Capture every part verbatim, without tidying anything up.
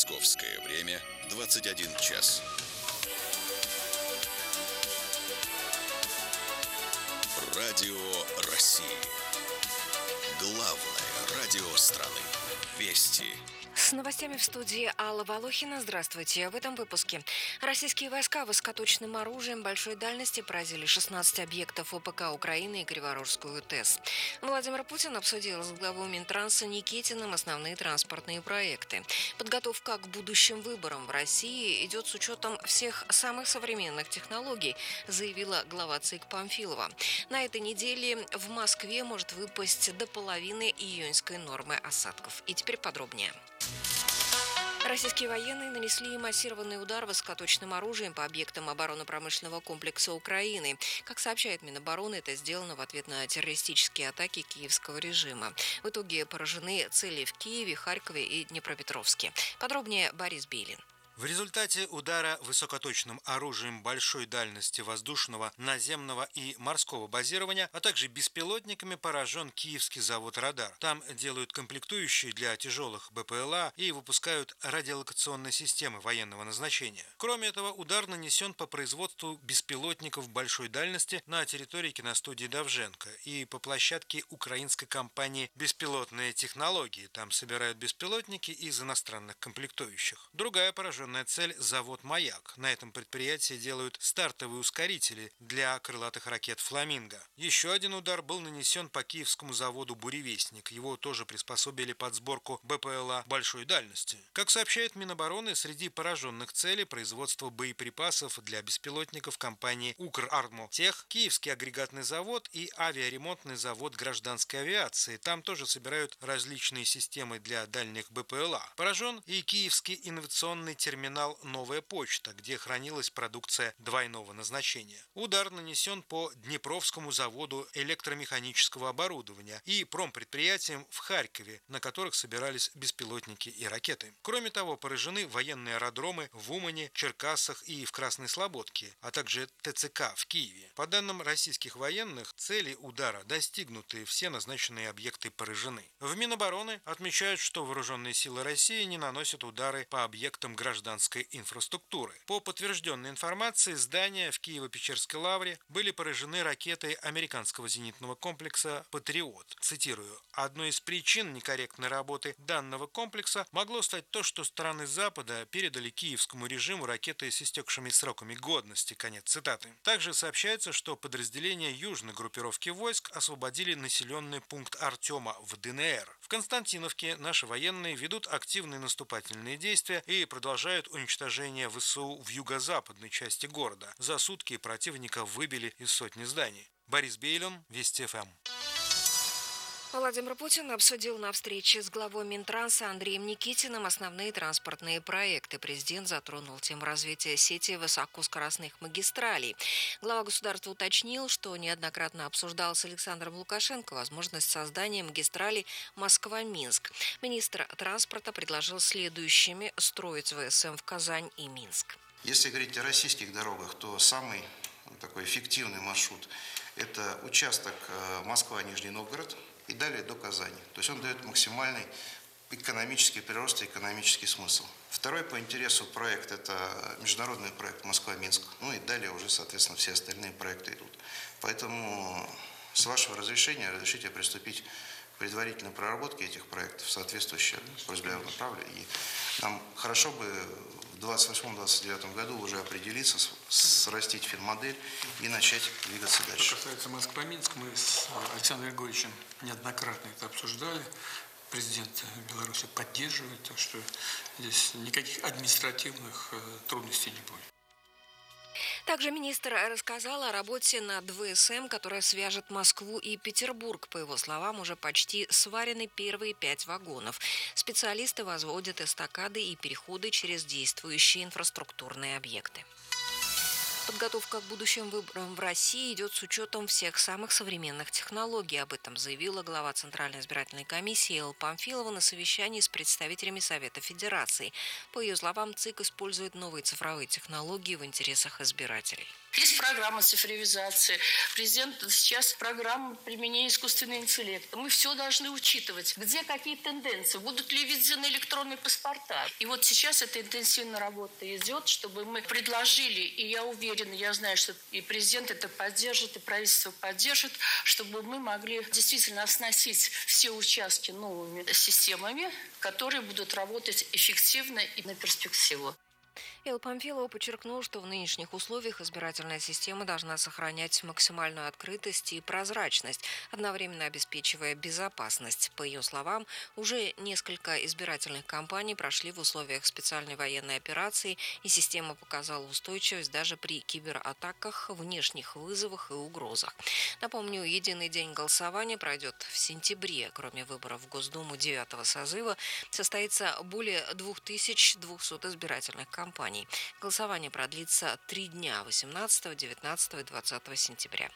Московское время двадцать один час. Радио России. Главное радио страны. Вести. С новостями в студии Алла Волохина. Здравствуйте. В этом выпуске. Российские войска высокоточным оружием большой дальности поразили шестнадцать объектов ОПК Украины и Криворожскую ТЭС. Владимир Путин обсудил с главой Минтранса Никитиным основные транспортные проекты. Подготовка к будущим выборам в России идет с учетом всех самых современных технологий, заявила глава ЦИК Памфилова. На этой неделе в Москве может выпасть до половины июньской нормы осадков. И теперь подробнее. Российские военные нанесли массированный удар высокоточным оружием по объектам оборонно-промышленного комплекса Украины. Как сообщает Минобороны, это сделано в ответ на террористические атаки киевского режима. В итоге поражены цели в Киеве, Харькове и Днепропетровске. Подробнее Борис Бейлин. В результате удара высокоточным оружием большой дальности воздушного, наземного и морского базирования, а также беспилотниками поражен Киевский завод «Радар». Там делают комплектующие для тяжелых БПЛА и выпускают радиолокационные системы военного назначения. Кроме этого, удар нанесен по производству беспилотников большой дальности на территории киностудии «Довженко» и по площадке украинской компании «Беспилотные технологии». Там собирают беспилотники из иностранных комплектующих. Другая пораженная цель – завод «Маяк». На этом предприятии делают стартовые ускорители для крылатых ракет «Фламинго». Еще один удар был нанесен по киевскому заводу «Буревестник». Его тоже приспособили под сборку БПЛА большой дальности. Как сообщает Минобороны, среди пораженных целей производство боеприпасов для беспилотников компании «Укрармотех», Киевский агрегатный завод и авиаремонтный завод гражданской авиации. Там тоже собирают различные системы для дальних БПЛА. Поражен и Киевский инновационный терминал терминал «Новая почта», где хранилась продукция двойного назначения. Удар нанесен по Днепровскому заводу электромеханического оборудования и промпредприятиям в Харькове, на которых собирались беспилотники и ракеты. Кроме того, поражены военные аэродромы в Умане, Черкассах и в Красной Слободке, а также ТЦК в Киеве. По данным российских военных, цели удара достигнуты, все назначенные объекты поражены. В Минобороны отмечают, что вооруженные силы России не наносят удары по объектам гражданской инфраструктуры. По подтвержденной информации, здания в Киево-Печерской лавре были поражены ракетой американского зенитного комплекса «Патриот». Цитирую: «Одной из причин некорректной работы данного комплекса могло стать то, что страны Запада передали киевскому режиму ракеты с истекшими сроками годности». Конец цитаты. Также сообщается, что подразделения южной группировки войск освободили населенный пункт Артема в ДНР. В Константиновке наши военные ведут активные наступательные действия и продолжают уничтожение ВСУ в юго-западной части города. За сутки противника выбили из сотни зданий. Борис Бейлин, Вести ФМ. Владимир Путин обсудил на встрече с главой Минтранса Андреем Никитиным основные транспортные проекты. Президент затронул тему развития сети высокоскоростных магистралей. Глава государства уточнил, что неоднократно обсуждал с Александром Лукашенко возможность создания магистрали Москва-Минск. Министр транспорта предложил следующими строить ВСМ в Казань и Минск. Если говорить о российских дорогах, то самый такой эффективный маршрут – это участок Москва-Нижний Новгород и далее до Казани. То есть он дает максимальный экономический прирост и экономический смысл. Второй по интересу проект – это международный проект Москва-Минск. Ну и далее уже, соответственно, все остальные проекты идут. Поэтому, с вашего разрешения, разрешите приступить к предварительной проработке этих проектов, соответствующей просьбе я направлю. И нам хорошо бы в двадцать восьмом — двадцать девятом году уже определиться, срастить финмодель и начать двигаться дальше. Что касается Москва-Минск, мы с Александром Григорьевичем неоднократно это обсуждали. Президент Беларуси поддерживает, так что здесь никаких административных трудностей не будет. Также министр рассказал о работе над ВСМ, которая свяжет Москву и Петербург. По его словам, уже почти сварены первые пять вагонов. Специалисты возводят эстакады и переходы через действующие инфраструктурные объекты. Подготовка к будущим выборам в России идет с учетом всех самых современных технологий. Об этом заявила глава Центральной избирательной комиссии Элла Памфилова на совещании с представителями Совета Федерации. По ее словам, ЦИК использует новые цифровые технологии в интересах избирателей. Есть программа цифровизации. Президент сейчас программа применения искусственного интеллекта. Мы все должны учитывать. Где какие тенденции? Будут ли введены электронные паспорта? И вот сейчас эта интенсивная работа идет, чтобы мы предложили, и я уверена, я знаю, что и президент это поддержит, и правительство поддержит, чтобы мы могли действительно оснастить все участки новыми системами, которые будут работать эффективно и на перспективу. Элла Памфилова подчеркнула, что в нынешних условиях избирательная система должна сохранять максимальную открытость и прозрачность, одновременно обеспечивая безопасность. По ее словам, уже несколько избирательных кампаний прошли в условиях специальной военной операции, и система показала устойчивость даже при кибератаках, внешних вызовах и угрозах. Напомню, единый день голосования пройдет в сентябре. Кроме выборов в Госдуму девятого созыва состоится более двух тысяч двухсот избирательных кампаний. Голосование продлится три дня – восемнадцатого, девятнадцатого и двадцатого сентября.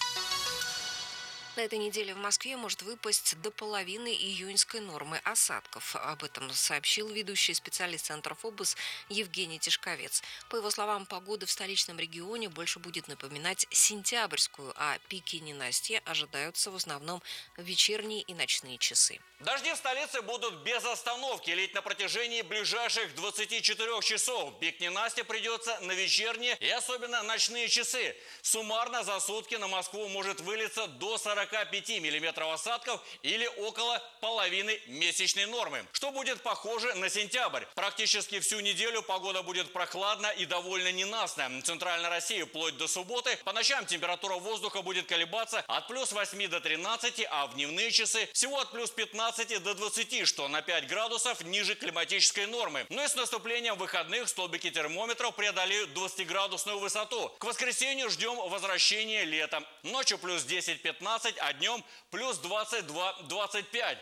На этой неделе в Москве может выпасть до половины июньской нормы осадков. Об этом сообщил ведущий специалист Центра ФОБОС Евгений Тишковец. По его словам, погода в столичном регионе больше будет напоминать сентябрьскую, а пики ненастья ожидаются в основном в вечерние и ночные часы. Дожди в столице будут без остановки лить на протяжении ближайших двадцати четырёх часов. Пик ненастья придется на вечерние и особенно ночные часы. Суммарно за сутки на Москву может вылиться до сорока пяти миллиметров осадков или около половины месячной нормы, что будет похоже на сентябрь. Практически всю неделю погода будет прохладна и довольно ненастная. В Центральной России вплоть до субботы по ночам температура воздуха будет колебаться от плюс восьми до тринадцати, а в дневные часы всего от плюс пятнадцати до двадцати, что на пять градусов ниже климатической нормы. Но и с наступлением выходных столбики термометров преодолеют двадцатиградусную высоту. К воскресенью ждем возвращения лета. Ночью плюс десять-пятнадцать, а днем плюс двадцать два - двадцать пять.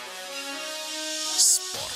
Спорт.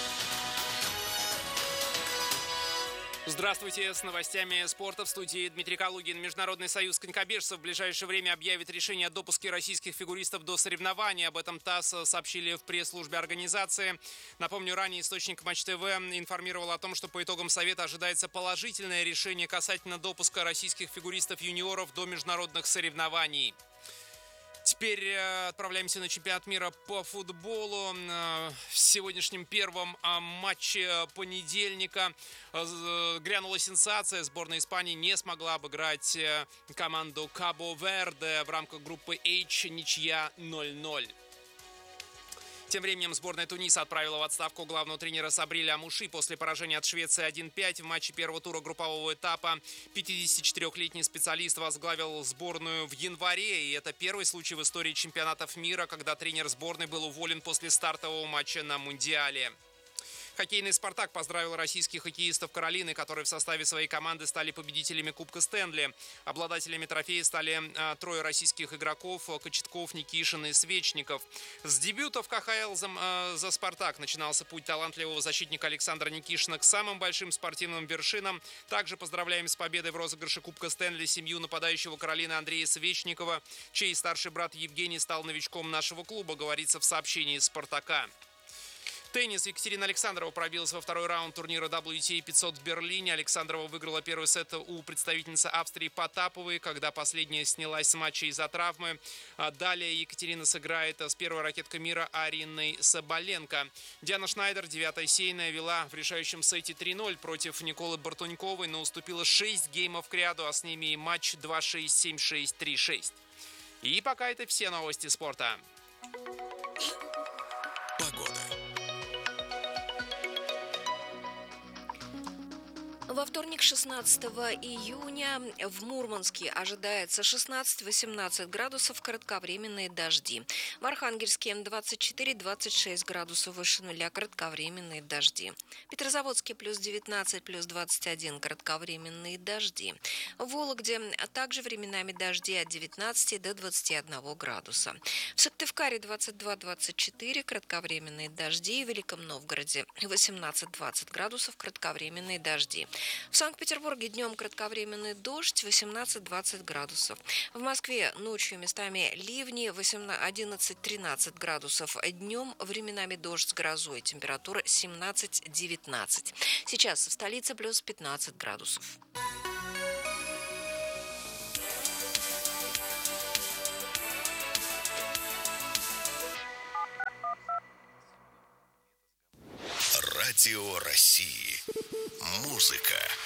Здравствуйте, с новостями спорта в студии Дмитрий Калугин. Международный союз конькобежцев в ближайшее время объявит решение о допуске российских фигуристов до соревнований. Об этом ТАСС сообщили в пресс-службе организации. Напомню, ранее источник Матч ТВ информировал о том, что по итогам совета ожидается положительное решение касательно допуска российских фигуристов-юниоров до международных соревнований. Теперь отправляемся на чемпионат мира по футболу. В сегодняшнем первом матче понедельника грянула сенсация. Сборная Испании не смогла обыграть команду Кабо-Верде в рамках группы H, ничья ноль ноль. Тем временем сборная Туниса отправила в отставку главного тренера Сабриля Амуши после поражения от Швеции один пять в матче первого тура группового этапа. пятидесятичетырёхлетний специалист возглавил сборную в январе, и это первый случай в истории чемпионатов мира, когда тренер сборной был уволен после стартового матча на Мундиале. Хоккейный «Спартак» поздравил российских хоккеистов Каролины, которые в составе своей команды стали победителями Кубка Стэнли. Обладателями трофея стали а, трое российских игроков – Кочетков, Никишин и Свечников. С дебюта в ка ха эл за, а, за «Спартак» начинался путь талантливого защитника Александра Никишина к самым большим спортивным вершинам. Также поздравляем с победой в розыгрыше Кубка Стэнли семью нападающего Каролины Андрея Свечникова, чей старший брат Евгений стал новичком нашего клуба, говорится в сообщении «Спартака». Теннис. Екатерина Александрова пробилась во второй раунд турнира дабл ю ти эй пятьсот в Берлине. Александрова выиграла первый сет у представительницы Австрии Потаповой, когда последняя снялась с матча из-за травмы. Далее Екатерина сыграет с первой ракеткой мира Ариной Соболенко. Диана Шнайдер, девятая сейная, вела в решающем сете три ноль против Николы Бартуньковой, но уступила шесть геймов к ряду, а с ними и матч два шесть, семь шесть, три шесть. И пока это все новости спорта. Погода. Во вторник, шестнадцатого июня, в Мурманске ожидается шестнадцать-восемнадцать градусов, кратковременные дожди. В Архангельске двадцать четыре - двадцать шесть градусов выше нуля, кратковременные дожди. В Петрозаводске плюс девятнадцать, плюс двадцать один, кратковременные дожди. В Вологде также временами дожди от девятнадцати до двадцати одного градуса. В Сыктывкаре двадцать два - двадцать четыре, кратковременные дожди. В Великом Новгороде восемнадцать - двадцать градусов, кратковременные дожди. В Санкт-Петербурге днем кратковременный дождь, восемнадцать-двадцать градусов. В Москве ночью местами ливни, одиннадцать-тринадцать градусов. Днем временами дождь с грозой, температура семнадцать-девятнадцать. Сейчас в столице плюс пятнадцать градусов. Радио России. Музыка